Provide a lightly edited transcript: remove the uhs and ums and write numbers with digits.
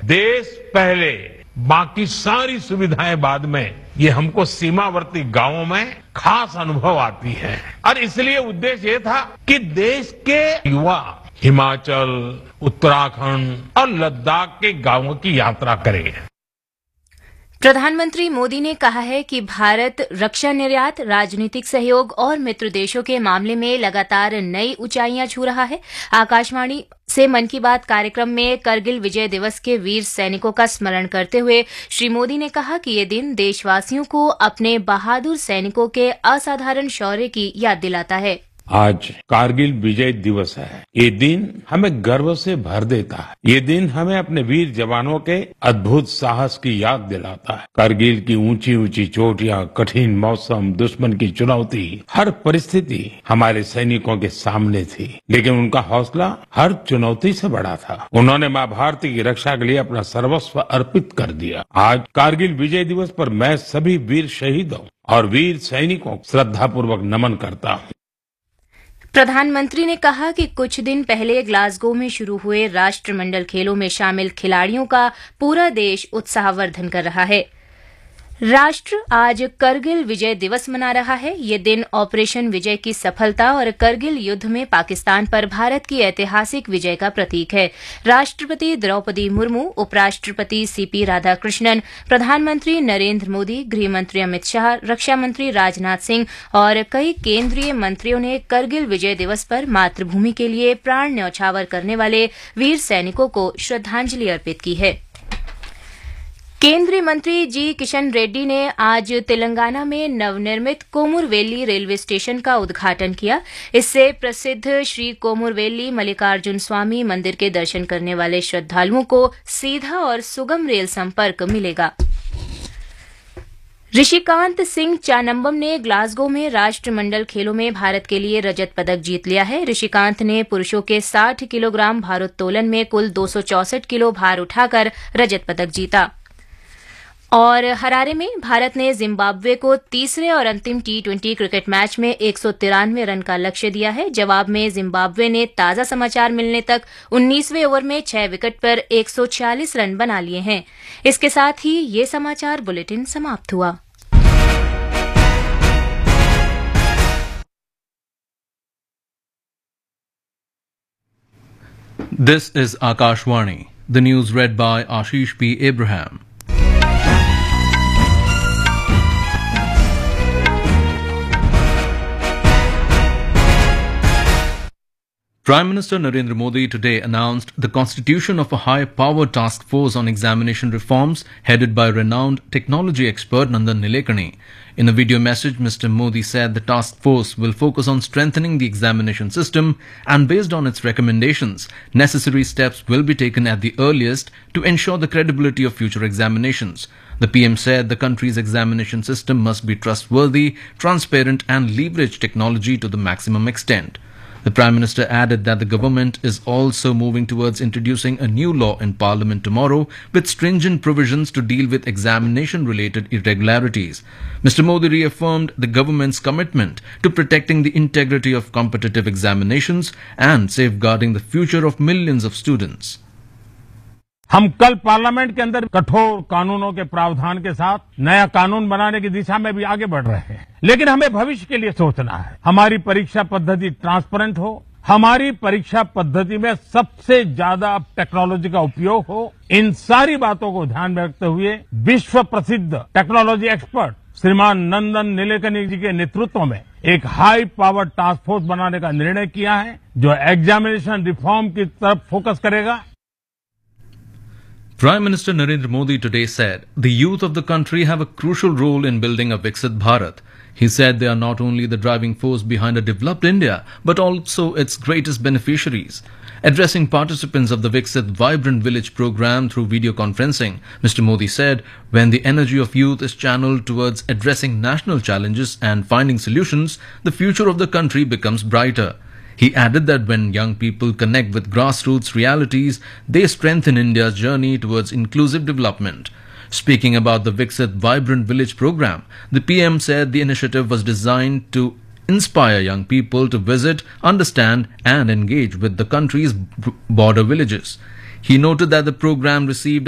देश पहले बाकी सारी सुविधाएं बाद में, ये हमको सीमावर्ती गांवों में खास अनुभव आती है। और इसलिए उद्देश्य ये था कि देश के युवा हिमाचल, उत्तराखंड और लद्दाख के गांवों की यात्रा करें। प्रधानमंत्री मोदी ने कहा है कि भारत रक्षा निर्यात, राजनीतिक सहयोग और मित्र देशों के मामले में लगातार नई ऊंचाइयां छू रहा है। आकाशवाणी से मन की बात कार्यक्रम में करगिल विजय दिवस के वीर सैनिकों का स्मरण करते हुए श्री मोदी ने कहा कि ये दिन देशवासियों को अपने बहादुर सैनिकों के असाधारण शौर्य की याद दिलाता है। आज कारगिल विजय दिवस है। ये दिन हमें गर्व से भर देता है। ये दिन हमें अपने वीर जवानों के अद्भुत साहस की याद दिलाता है। कारगिल की ऊंची ऊंची चोटियां, कठिन मौसम, दुश्मन की चुनौती, हर परिस्थिति हमारे सैनिकों के सामने थी, लेकिन उनका हौसला हर चुनौती से बड़ा था। उन्होंने माँ भारती की रक्षा के लिए अपना सर्वस्व अर्पित कर दिया। आज कारगिल विजय दिवस पर मैं सभी वीर शहीदों और वीर सैनिकों को श्रद्धापूर्वक नमन करता हूँ। प्रधानमंत्री ने कहा कि कुछ दिन पहले ग्लासगो में शुरू हुए राष्ट्रमंडल खेलों में शामिल खिलाड़ियों का पूरा देश उत्साहवर्धन कर रहा है। राष्ट्र आज करगिल विजय दिवस मना रहा है। ये दिन ऑपरेशन विजय की सफलता और करगिल युद्ध में पाकिस्तान पर भारत की ऐतिहासिक विजय का प्रतीक है। राष्ट्रपति द्रौपदी मुर्मू, उपराष्ट्रपति सीपी राधाकृष्णन, प्रधानमंत्री नरेंद्र मोदी, गृहमंत्री अमित शाह, रक्षा मंत्री राजनाथ सिंह और कई केंद्रीय मंत्रियों ने करगिल विजय दिवस पर मातृभूमि के लिए प्राण न्यौछावर करने वाले वीर सैनिकों को श्रद्धांजलि अर्पित की है। केंद्रीय मंत्री जी किशन रेड्डी ने आज तेलंगाना में नवनिर्मित कोमुरवेली रेलवे स्टेशन का उद्घाटन किया। इससे प्रसिद्ध श्री कोमुरवेली मल्लिकार्जुन स्वामी मंदिर के दर्शन करने वाले श्रद्धालुओं को सीधा और सुगम रेल संपर्क मिलेगा। ऋषिकांत सिंह चानंबम ने ग्लासगो में राष्ट्रमंडल खेलों में भारत के लिए रजत पदक जीत लिया है। ऋषिकांत ने पुरुषों के 60 किलोग्राम भारोत्तोलन में कुल 264 किलो भार उठाकर रजत पदक जीता। और हरारे में भारत ने जिम्बाब्वे को तीसरे और अंतिम T20 क्रिकेट मैच में 193 रन का लक्ष्य दिया है। जवाब में जिम्बाब्वे ने ताजा समाचार मिलने तक 19वें ओवर में 6 विकेट पर 146 रन बना लिए हैं। इसके साथ ही ये समाचार बुलेटिन समाप्त हुआ। This is Akashvani. The news read by Ashish P. Abraham. Prime Minister Narendra Modi today announced the constitution of a high-powered task force on examination reforms headed by renowned technology expert Nandan Nilekani. In a video message, Mr. Modi said the task force will focus on strengthening the examination system and based on its recommendations, necessary steps will be taken at the earliest to ensure the credibility of future examinations. The PM said the country's examination system must be trustworthy, transparent and leverage technology to the maximum extent. The Prime Minister added that the government is also moving towards introducing a new law in Parliament tomorrow with stringent provisions to deal with examination-related irregularities. Mr. Modi reaffirmed the government's commitment to protecting the integrity of competitive examinations and safeguarding the future of millions of students. हम कल parliament के अंदर कठोर कानूनों के प्रावधान के साथ नया कानून बनाने की दिशा में भी आगे बढ़ रहे हैं, लेकिन हमें भविष्य के लिए सोचना है। हमारी परीक्षा पद्धति ट्रांसपेरेंट हो, हमारी परीक्षा पद्धति में सबसे ज्यादा टेक्नोलॉजी का उपयोग हो। इन सारी बातों को ध्यान में रखते हुए विश्व प्रसिद्ध टेक्नोलॉजी एक्सपर्ट श्रीमान नंदन नीलेकनी जी के नेतृत्व में एक हाई पावर टास्क फोर्स बनाने का निर्णय किया है, जो एग्जामिनेशन रिफॉर्म की तरफ फोकस करेगा। Prime Minister Narendra Modi today said the youth of the country have a crucial role in building a Viksit Bharat. He said they are not only the driving force behind a developed India, but also its greatest beneficiaries. Addressing participants of the Viksit Vibrant Village program through video conferencing, Mr. Modi said, when the energy of youth is channeled towards addressing national challenges and finding solutions, the future of the country becomes brighter. He added that when young people connect with grassroots realities, they strengthen India's journey towards inclusive development. Speaking about the Viksit Vibrant Village program, the PM said the initiative was designed to inspire young people to visit, understand and engage with the country's border villages. He noted that the program received